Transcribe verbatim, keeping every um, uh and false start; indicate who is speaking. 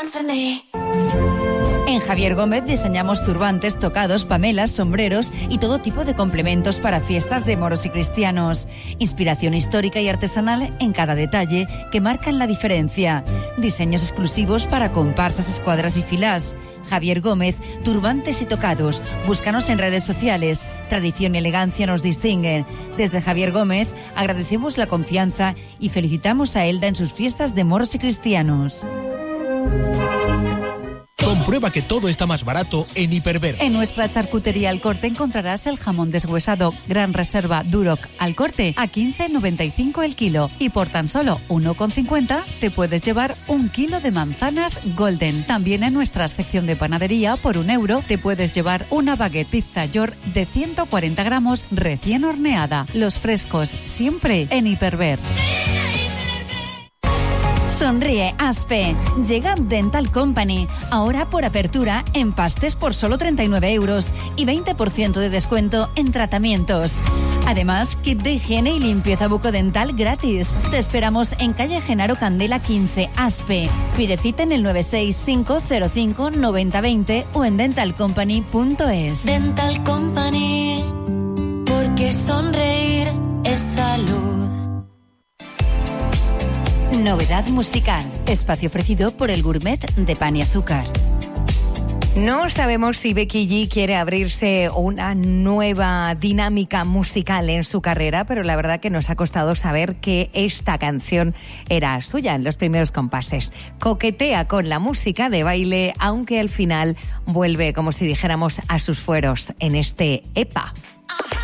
Speaker 1: En Javier Gómez diseñamos turbantes, tocados, pamelas, sombreros y todo tipo de complementos para fiestas de moros y cristianos. Inspiración histórica y artesanal en cada detalle que marcan la diferencia. Diseños exclusivos para comparsas, escuadras y filás. Javier Gómez, turbantes y tocados. Búscanos en redes sociales. Tradición y elegancia nos distinguen. Desde Javier Gómez agradecemos la confianza y felicitamos a Elda en sus fiestas de moros y cristianos.
Speaker 2: Comprueba que todo está más barato en Hiperver.
Speaker 3: En nuestra charcutería Al Corte encontrarás el jamón deshuesado Gran Reserva Duroc Al Corte a quince noventa y cinco el kilo. Y por tan solo uno con cincuenta te puedes llevar un kilo de manzanas Golden. También en nuestra sección de panadería, por un euro, te puedes llevar una baguette pizza York de ciento cuarenta gramos recién horneada. Los frescos, siempre en Hiperver.
Speaker 1: Sonríe, Aspe. Llega Dental Company. Ahora por apertura en pastes por solo treinta y nueve euros y veinte por ciento de descuento en tratamientos. Además, kit de higiene y limpieza bucodental gratis. Te esperamos en calle Genaro Candela quince, Aspe. Pide cita en el nueve seis cinco cero cinco nueve cero dos cero o en dental company punto es.
Speaker 4: Dental Company, porque sonreír es salud.
Speaker 1: Novedad musical. Espacio ofrecido por el Gourmet de Pan y Azúcar.
Speaker 5: No sabemos si Becky G quiere abrirse una nueva dinámica musical en su carrera, pero la verdad que nos ha costado saber que esta canción era suya en los primeros compases. Coquetea con la música de baile, aunque al final vuelve, como si dijéramos, a sus fueros en este E P A.